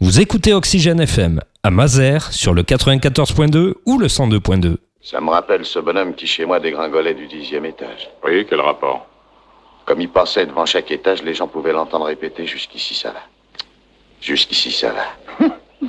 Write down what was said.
Vous écoutez Oxygène FM à Mazères sur le 94.2 ou le 102.2. Ça me rappelle ce bonhomme qui chez moi dégringolait du 10e étage. Oui, quel rapport? Comme il passait devant chaque étage, les gens pouvaient l'entendre répéter « Jusqu'ici ça va. Jusqu'ici ça va. »